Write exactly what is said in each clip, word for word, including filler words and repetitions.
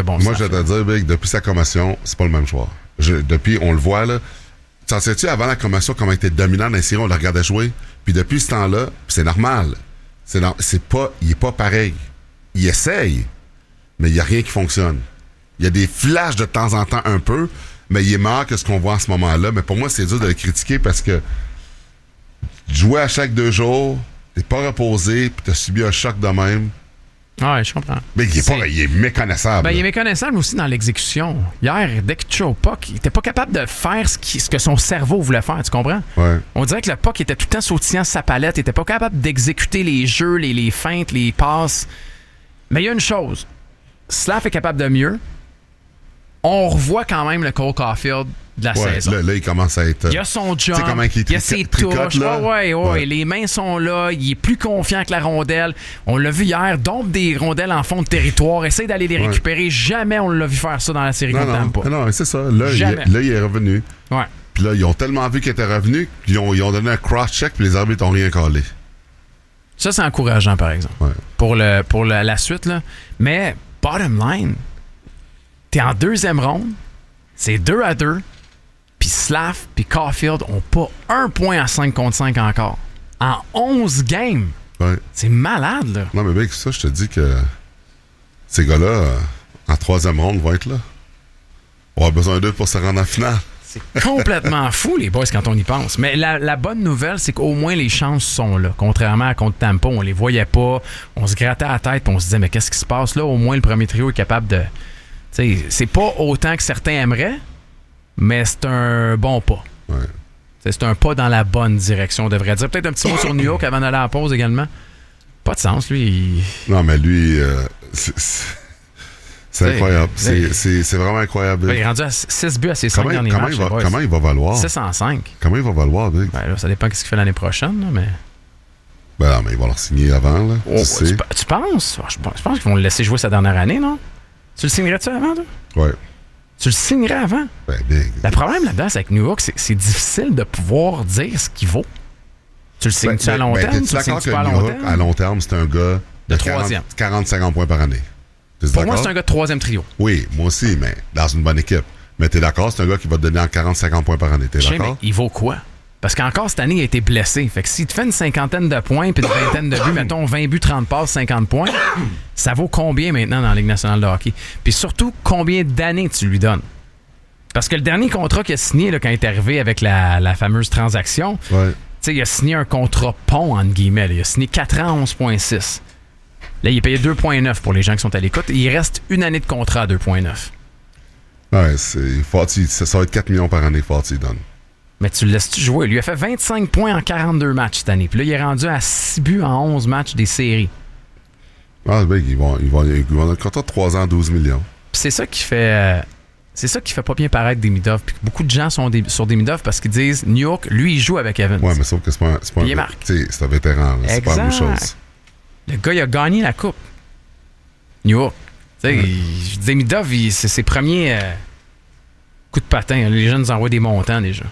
jouait bon. Moi, je vais te dire, Big, depuis sa commotion, c'est pas le même joueur. Je, depuis, on le voit, là. Tu sais-tu, avant la commotion, comment il était dominant dans les séries, on le regardait jouer. Puis depuis ce temps-là, c'est normal. C'est, no- c'est pas, il est pas pareil. Il essaye, mais il y a rien qui fonctionne. Il y a des flashs de temps en temps un peu, mais il est meilleur que ce qu'on voit en ce moment-là. Mais pour moi, c'est dur de le critiquer parce que jouer à chaque deux jours, t'es pas reposé, puis t'as subi un choc de même. Ouais, je comprends. Mais il est, C'est... pas, il est méconnaissable. Ben, il est méconnaissable aussi dans l'exécution. Hier, dès qu'il touchait au puck, il était pas capable de faire ce, qui, ce que son cerveau voulait faire, tu comprends? Ouais. On dirait que le puck était tout le temps sautillant sa palette, il était pas capable d'exécuter les jeux, les, les feintes, les passes. Mais il y a une chose, Slav est capable de mieux. On revoit quand même le Cole Caulfield de la Ouais, saison. là, là, il commence à être. Il a son jump, Tu sais comment il il a ses tricote, touches, là? ouais, ouais, ouais, Ouais. les mains sont là, il est plus confiant que la rondelle. On l'a vu hier, dompe des rondelles en fond de territoire, essaye d'aller les Ouais. récupérer. Jamais on l'a vu faire ça dans la série Non, contre non, Tampa. non, c'est ça. Là, il, Jamais. là, il est revenu. Ouais. Puis là, ils ont tellement vu qu'il était revenu qu'ils ont, ils ont donné un cross-check, puis les arbitres n'ont rien collé. Ça, c'est encourageant, par exemple, Ouais. pour, le, pour le- la suite. Là. Mais, bottom line, t'es en deuxième ronde, c'est deux à deux, puis Slav puis Caulfield ont pas un point à cinq contre cinq encore. En onze games. Ouais. C'est malade, là. Non, mais mec, ça, je te dis que ces gars-là, euh, en troisième ronde, vont être là. On a besoin d'eux pour se rendre en finale. C'est complètement fou, les boys, quand on y pense. Mais la, la bonne nouvelle, c'est qu'au moins les chances sont là. Contrairement à contre Tampa, on les voyait pas. On se grattait la tête et on se disait, mais qu'est-ce qui se passe là? Au moins, le premier trio est capable de... Tu sais, c'est pas autant que certains aimeraient, mais c'est un bon pas. Ouais. T'sais, c'est un pas dans la bonne direction, on devrait dire. Peut-être un petit mot sur New York avant d'aller à la pause également. Pas de sens, lui. Il... Non, mais lui, euh, c'est, c'est, c'est T'sais, incroyable. t'sais, C'est, c'est, c'est vraiment incroyable. Ben, il est rendu à six buts à ses cinq Comment, derniers comment, matchs. il va, les boys. comment il va valoir? six en cinq. Comment il va valoir, Big? Ben, là, ça dépend de ce qu'il fait l'année prochaine, là, mais... Ben non, mais ils vont leur signer avant, là. Oh, tu sais. tu, tu penses? Je pense, je pense qu'ils vont le laisser jouer sa dernière année, non? Tu le signerais-tu avant, toi? Ouais. Tu le signerais avant? Ben, Big. Le problème là-dedans, c'est avec New York, c'est, c'est difficile de pouvoir dire ce qu'il vaut. Tu le signes-tu Ben, à long ben, terme? t'es-tu Tu le d'accord signes-tu que pas à New long York, terme? à long terme, c'est un gars De de troisième. quarante à cinquante points par année? T'es-tu Pour moi, d'accord? c'est un gars de troisième trio. Oui, moi aussi, mais dans une bonne équipe. Mais t'es d'accord, c'est un gars qui va te donner en quarante à cinquante points par année. T'es Je sais, d'accord? mais il vaut quoi? Parce qu'encore cette année, il a été blessé. Fait que s'il te fait une cinquantaine de points puis une vingtaine de buts, mettons vingt buts, trente passes, cinquante points, ça vaut combien maintenant dans la Ligue nationale de hockey? Puis surtout, combien d'années tu lui donnes? Parce que le dernier contrat qu'il a signé là, quand il est arrivé avec la, la fameuse transaction, Ouais. tu sais, il a signé un contrat pont, entre guillemets. Là. Il a signé quatre ans à onze virgule six. Là, il est payé deux virgule neuf pour les gens qui sont à l'écoute. Il reste une année de contrat à deux virgule neuf. Ouais, c'est. Forty, ça, ça va être quatre millions par année, Forty donne. Mais tu le laisses-tu jouer? Il lui a fait vingt-cinq points en quarante-deux matchs cette année. Puis là, il est rendu à six buts en onze matchs des séries. Ah, ben, ils vont, ils vont, ils vont avoir un contrat de trois ans, douze millions. Puis c'est ça qui fait... euh, c'est ça qui fait pas bien paraître Demidov. Puis beaucoup de gens sont des- sur Demidov parce qu'ils disent New York, lui, il joue avec Evans. Ouais, mais sauf que c'est pas un. C'est pas Il un est marque. tu sais, c'est un vétéran, là. C'est pas la même Exact. chose. Le gars, il a gagné la coupe. New York. Tu sais, il- Demidov, il- c'est ses premiers euh, coups de patin. Les jeunes nous envoient des montants déjà.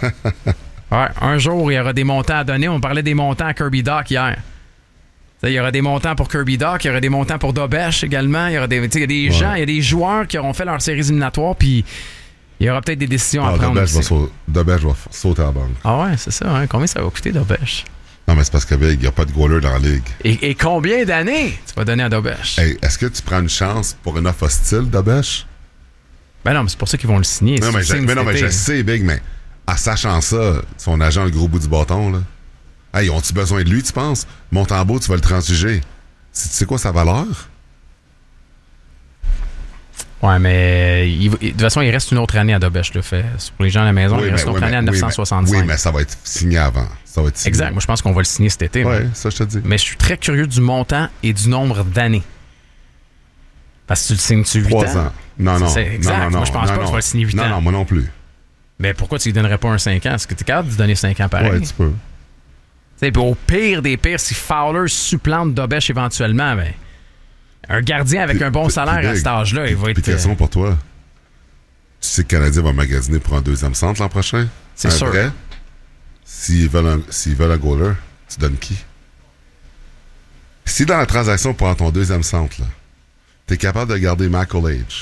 Ouais, un jour, il y aura des montants à donner. On parlait des montants à Kirby Doc hier. Tu sais, il y aura des montants pour Kirby Doc, il y aura des montants pour Dobesh également. Il y aura des, tu sais, il y a des Ouais. gens, il y a des joueurs qui auront fait leurs séries éliminatoires, puis il y aura peut-être des décisions à Ah, prendre. Dobesh va, aussi. sau- Dobesh va f- sauter à la banque. Ah ouais, c'est ça. Hein? Combien ça va coûter Dobesh? Non, mais c'est parce qu'il n'y a pas de goaler dans la ligue. Et, et combien d'années tu vas donner à Dobesh? Hey, est-ce que tu prends une chance pour une offre hostile, Dobesh? Ben non, mais c'est pour ça qu'ils vont le signer. Non, Si mais, tu je, signes mais non, cet mais je été. sais, Big, mais en sachant ça, son agent a le gros bout du bâton, là. Hey, ont-ils besoin de lui, tu penses? Montembeau, tu vas le transiger. Tu sais quoi sa valeur? Ouais, mais il- de toute façon, il reste une autre année à Dobesh. Là, fait. Pour les gens à la maison, il reste une autre oui, année à mais- neuf cent soixante-cinq. Oui, mais ça va être signé avant. Ça va être signé. Exact. Moi, je pense qu'on va le signer cet été. Ouais, là. ça, je te dis. Mais je suis très curieux du montant et du nombre d'années. Parce que tu le signes-tu huit Trois ans? ans. Non, non. C'est exact. Non, non, Moi, je pense non, pas que non. tu vas le signer huit non, ans. Non, moi non plus. Mais pourquoi tu lui donnerais pas un cinq ans? Est-ce que tu es capable de lui donner cinq ans pareil? Ouais, tu peux. Tu sais, puis au pire des pires, si Fowler supplante Dobesh éventuellement, ben, un gardien avec Puis- un bon puis- salaire puis à Big, cet âge-là, il va Puis être... question euh, pour toi. Tu sais que le Canadien va magasiner pour un deuxième centre l'an prochain? C'est Un sûr. vrai? S'ils veulent un, s'ils veulent un goaler, tu donnes qui? Si dans la transaction pour ton deuxième centre, là, t'es capable de garder Michael Age,